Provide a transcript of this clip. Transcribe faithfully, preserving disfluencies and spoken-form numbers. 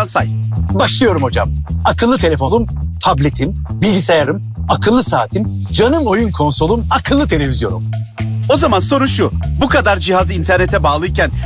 say. Başlıyorum hocam. Akıllı telefonum, tabletim, bilgisayarım, akıllı saatim, canım oyun konsolum, akıllı televizyonum. O zaman soru şu. Bu kadar cihazı internete bağlıyken